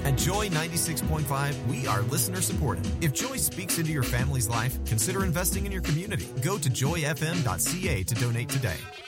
At Joy 96.5, we are listener supported. If Joy speaks into your family's life, consider investing in your community. Go to joyfm.ca to donate today.